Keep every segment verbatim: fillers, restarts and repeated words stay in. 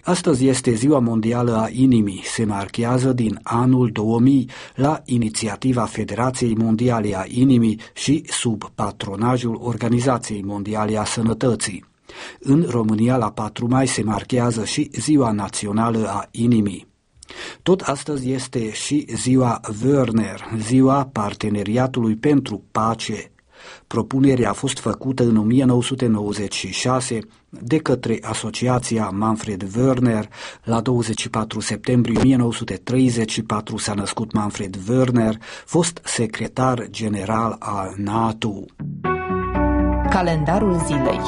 Astăzi este Ziua Mondială a Inimii. Se marchează din anul două mii la inițiativa Federației Mondiale a Inimii și sub patronajul Organizației Mondiale a Sănătății. În România, la patru mai, se marchează și Ziua Națională a Inimii. Tot astăzi este și Ziua Wörner, Ziua Parteneriatului pentru Pace. Propunerea a fost făcută în o mie nouă sute nouăzeci și șase de către Asociația Manfred Wörner. La douăzeci și patru septembrie o mie nouă sute treizeci și patru s-a născut Manfred Wörner, fost secretar general al NATO. Calendarul zilei.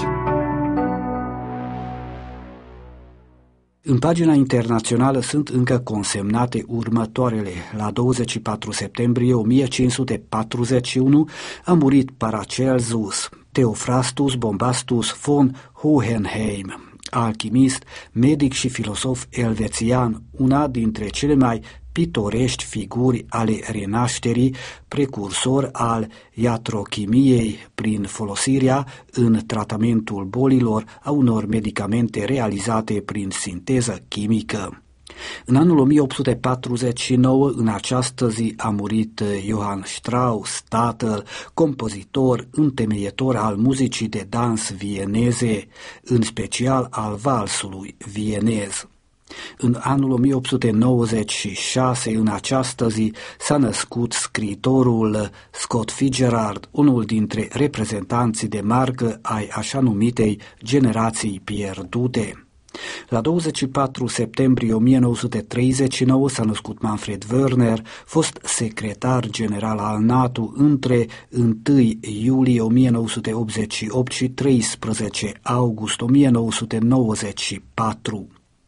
În pagina internațională sunt încă consemnate următoarele. La douăzeci și patru septembrie o mie cinci sute patruzeci și unu a murit Paracelsus Theophrastus Bombastus von Hohenheim, alchimist, medic și filosof elvețian, una dintre cele mai pitorești figuri ale renașterii, precursor al iatrochimiei prin folosirea în tratamentul bolilor a unor medicamente realizate prin sinteză chimică. În anul o mie opt sute patruzeci și nouă, în această zi, a murit Johann Strauss, tatăl, compozitor, întemeietor al muzicii de dans vieneze, în special al valsului vienez. În anul o mie opt sute nouăzeci și șase, în această zi, s-a născut scriitorul Scott Fitzgerald, unul dintre reprezentanții de marcă ai așa numitei generații pierdute. La douăzeci și patru septembrie o mie nouă sute treizeci și nouă s-a născut Manfred Wörner, fost secretar general al NATO între întâi iulie o mie nouă sute optzeci și opt și treisprezece august o mie nouă sute nouăzeci și patru.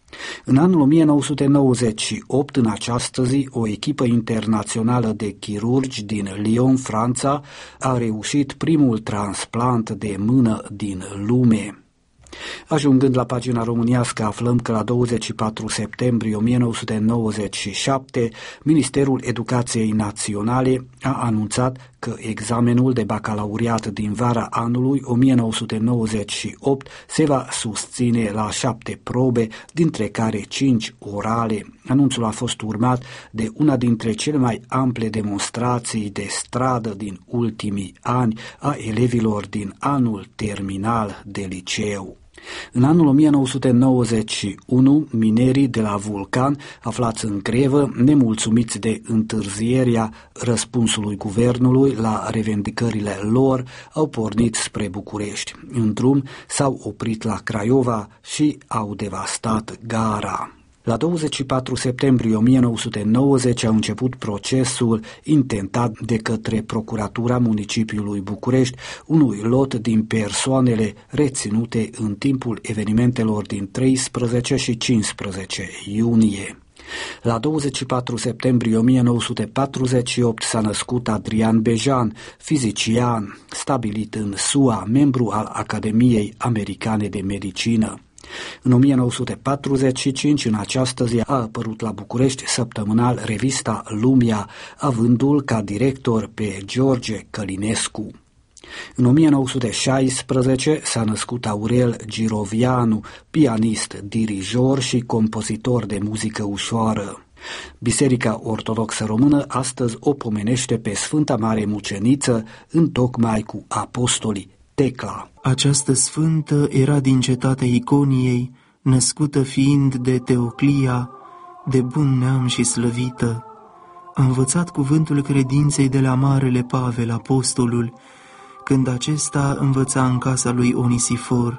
În anul o mie nouă sute nouăzeci și opt, în această zi, o echipă internațională de chirurgi din Lyon, Franța, a reușit primul transplant de mână din lume. Ajungând la pagina românească, aflăm că la douăzeci și patru septembrie o mie nouă sute nouăzeci și șapte, Ministerul Educației Naționale a anunțat că examenul de bacalaureat din vara anului o mie nouă sute nouăzeci și opt se va susține la șapte probe, dintre care cinci orale. Anunțul a fost urmat de una dintre cele mai ample demonstrații de stradă din ultimii ani a elevilor din anul terminal de liceu. În anul o mie nouă sute nouăzeci și unu, minerii de la Vulcan, aflați în grevă, nemulțumiți de întârzierea răspunsului guvernului la revendicările lor, au pornit spre București. În drum s-au oprit la Craiova și au devastat gara. La douăzeci și patru septembrie o mie nouă sute nouăzeci a început procesul intentat de către Procuratura Municipiului București unui lot din persoanele reținute în timpul evenimentelor din treisprezece și cincisprezece iunie. La douăzeci și patru septembrie o mie nouă sute patruzeci și opt s-a născut Adrian Bejan, fizician, stabilit în S U A, membru al Academiei Americane de Medicină. În o mie nouă sute patruzeci și cinci, în această zi, a apărut la București săptămânal revista Lumea, avându-l ca director pe George Călinescu. În o mie nouă sute șaisprezece s-a născut Aurel Girovianu, pianist, dirijor și compozitor de muzică ușoară. Biserica Ortodoxă Română astăzi o pomenește pe Sfânta Mare Muceniță, întocmai cu apostolii. Tecla. Această sfântă era din cetatea Iconiei, născută fiind de Teoclia, de bun neam și slăvită. A învățat cuvântul credinței de la Marele Pavel, apostolul, când acesta învăța în casa lui Onisifor.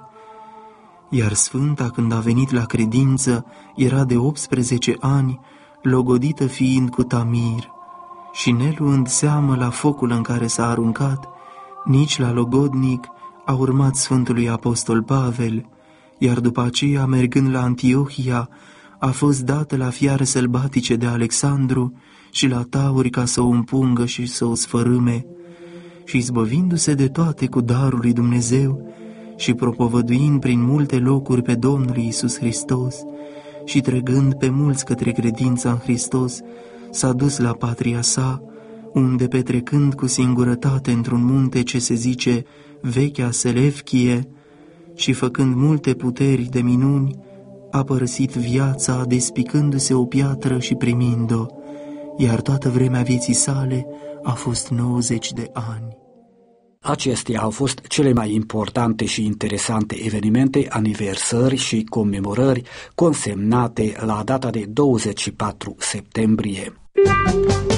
Iar sfânta, când a venit la credință, era de optsprezece ani, logodită fiind cu tamir, și neluând seamă la focul în care s-a aruncat, nici la logodnic, a urmat Sfântului Apostol Pavel, iar după aceea, mergând la Antiohia, a fost dată la fiare sălbatice de Alexandru și la tauri ca să o împungă și să o sfărâme, și izbăvindu-se de toate cu darul lui Dumnezeu și propovăduind prin multe locuri pe Domnul Iisus Hristos și trăgând pe mulți către credința în Hristos, s-a dus la patria sa, unde, petrecând cu singurătate într-un munte ce se zice Vechea Selefchie și făcând multe puteri de minuni, a părăsit viața despicându-se o piatră și primind-o, iar toată vremea vieții sale a fost nouăzeci de ani. Acestea au fost cele mai importante și interesante evenimente, aniversări și comemorări consemnate la data de douăzeci și patru septembrie.